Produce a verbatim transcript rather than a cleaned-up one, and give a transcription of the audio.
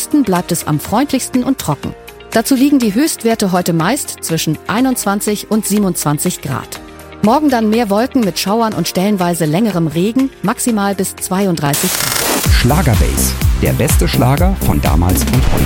Westen bleibt es am freundlichsten und trocken. Dazu liegen die Höchstwerte heute meist zwischen einundzwanzig und siebenundzwanzig Grad. Morgen dann mehr Wolken mit Schauern und stellenweise längerem Regen, maximal bis zweiunddreißig Grad. Schlagerbase, der beste Schlager von damals und heute.